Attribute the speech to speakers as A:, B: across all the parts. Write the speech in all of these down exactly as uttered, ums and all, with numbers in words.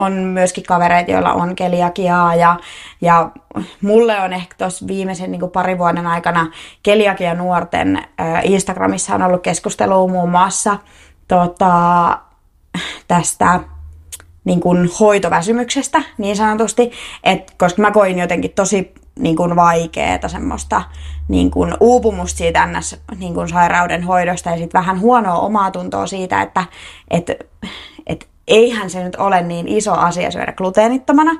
A: On myöskin kavereita, joilla on keliakiaa ja, ja mulle on ehkä tuossa viimeisen niin kuin parin vuoden aikana keliakia nuorten äh, Instagramissa on ollut keskustelua muun muassa tota, tästä niin kuin hoitoväsymyksestä niin sanotusti, et, koska mä koin jotenkin tosi niin kuin vaikeeta semmoista niin kuin uupumusta siitä ns. Niin kuin sairauden hoidosta ja sitten vähän huonoa omaa tuntoa siitä, että et, et, eihän se nyt ole niin iso asia syödä gluteenittomana,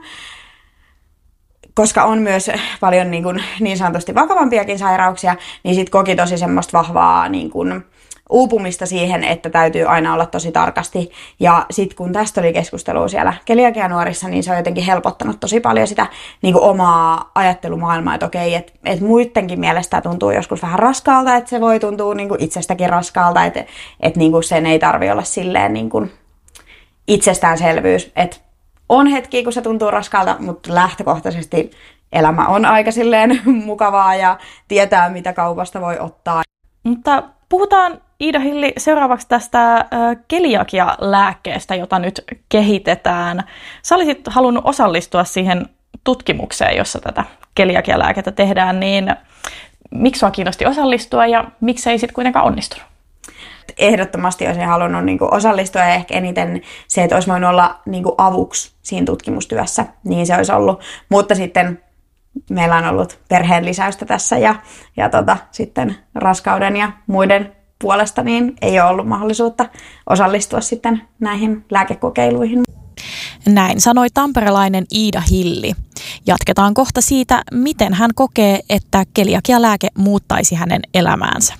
A: koska on myös paljon niin, kuin, niin sanotusti vakavampiakin sairauksia, niin sitten koki tosi semmoista vahvaa niin kuin, uupumista siihen, että täytyy aina olla tosi tarkasti. Ja sitten kun tästä oli keskustelua siellä keliakianuorissa, niin se on jotenkin helpottanut tosi paljon sitä niin kuin omaa ajattelumaailmaa, että okei, että et muidenkin mielestä tuntuu joskus vähän raskaalta, että se voi tuntua niin kuin itsestäkin raskaalta, että et, niin kuin sen ei tarvitse olla silleen niin kuin itsestäänselvyys, että on hetki, kun se tuntuu raskaalta, mutta lähtökohtaisesti elämä on aika silleen mukavaa ja tietää, mitä kaupasta voi ottaa.
B: Mutta puhutaan, Iida Hilli, seuraavaksi tästä äh, keliakia-lääkkeestä, jota nyt kehitetään. Sä olisit halunnut osallistua siihen tutkimukseen, jossa tätä keliakia-lääkettä tehdään, niin miksi sua kiinnosti osallistua ja miksi ei sitten kuitenkaan onnistunut?
A: Ehdottomasti olisin halunnut niin kuin osallistua ja ehkä eniten se, että olisi voinut olla niin kuin avuksi siinä tutkimustyössä, niin se olisi ollut. Mutta sitten meillä on ollut perheen lisäystä tässä ja, ja tota, sitten raskauden ja muiden puolesta niin ei ole ollut mahdollisuutta osallistua sitten näihin lääkekokeiluihin.
C: Näin sanoi tamperelainen Iida Hilli. Jatketaan kohta siitä, miten hän kokee, että keliakialääke muuttaisi hänen elämäänsä.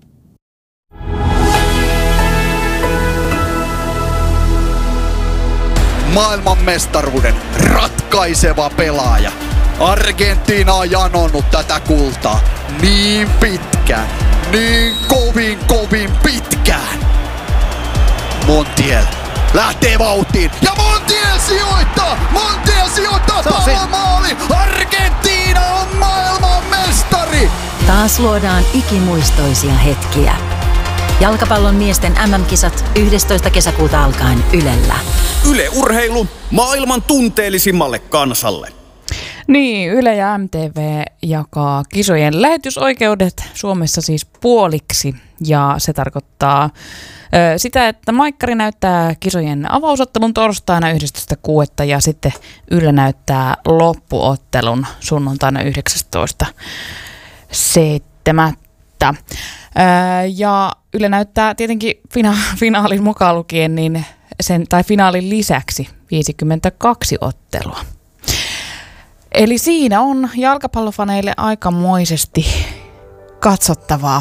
D: Maailmanmestaruuden ratkaiseva pelaaja. Argentiina on janonnut tätä kultaa niin pitkään, niin kovin kovin pitkään. Montiel lähtee vauhtiin ja Montiel sijoittaa! Montiel sijoittaa palomaali! Argentiina on maailmanmestari!
E: Taas luodaan ikimuistoisia hetkiä. Jalkapallon miesten äm äm-kisat yhdestoista kesäkuuta alkaen Ylellä.
F: Yle Urheilu maailman tunteellisimmalle kansalle.
G: Niin, Yle ja M T V jakaa kisojen lähetysoikeudet Suomessa siis puoliksi. Ja se tarkoittaa ö, sitä, että Maikkari näyttää kisojen avausottelun torstaina yhdestoista kuudetta ja sitten Yle näyttää loppuottelun sunnuntaina yhdeksästoista seitsemättä. Ja Yle näyttää tietenkin fina- finaalin mukaan lukien niin sen, tai finaalin lisäksi viisikymmentäkaksi ottelua. Eli siinä on jalkapallofaneille aikamoisesti katsottavaa.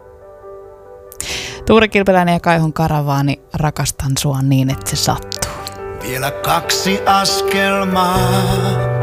G: Tuuri Kilpeläinen ja Kaihon Karavaani, rakastan sua niin, että se sattuu.
H: Vielä kaksi askelmaa.